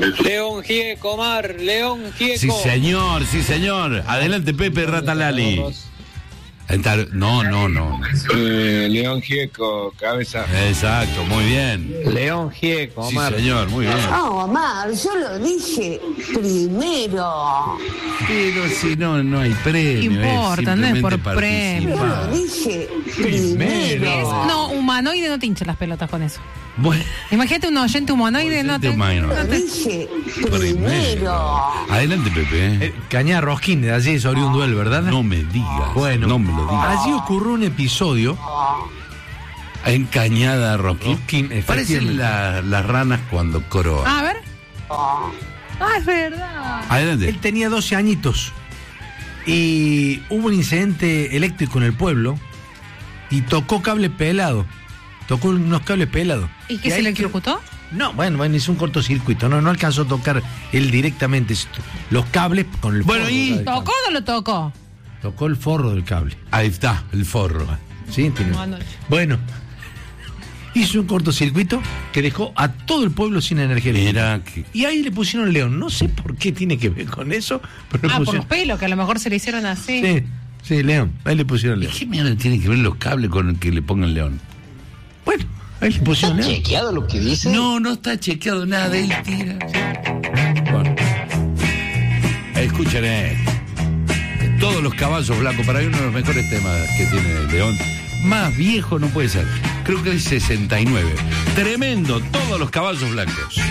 León Gieco, Omar, León Gieco. Sí, señor, sí, señor. Adelante, Pepe Ratalali. No. León Gieco, cabeza. Exacto, muy bien. León Gieco, Sí, Omar. señor, muy bien. No, Omar, yo lo dije primero. Pero si no hay premio. Importa, no es por premio. Yo participar. lo dije primero. No, humanoide no te hincha las pelotas con eso. Bueno, Imagínate un oyente humanoide, no te... humanoide. Lo dije primero. primero. Adelante, Pepe. Cañada Rosquín, de allí sobre un duel, ¿verdad? No me digas. Bueno, no me lo digas. allí ocurrió un episodio. En Cañada Rosquín. Rosquín, Parecen efectivamente. las ranas cuando croan. A ver. Es verdad. Adelante. Él tenía 12 añitos y hubo un incidente eléctrico en el pueblo y tocó cable pelado. Tocó unos cables pelados. ¿Y qué Y se ahí electrocutó? No, bueno, hizo un cortocircuito. No alcanzó a tocar él directamente los cables con el Bueno, forro y- del cable. ¿Tocó o no lo tocó? Tocó el forro del cable. Ahí está, el forro. ¿Sí? Tiene- No, anoche. Bueno, hizo un cortocircuito que dejó a todo el pueblo sin energía eléctrica. Mira que... Y ahí le pusieron león. No sé por qué tiene que ver con eso, pero le Por los pusieron. pelos, que a lo mejor se le hicieron así. Sí, león. Ahí le pusieron ¿Y león. qué mierda tiene que ver los cables con el que le pongan león? Bueno, ahí le pusieron león. ¿Chequeado lo que dice? No está chequeado nada, él tira. Bueno. Escuchen todos los caballos blancos, para mí uno de los mejores temas que tiene León. Más viejo no puede ser. Creo que es 69. Tremendo, todos los caballos blancos.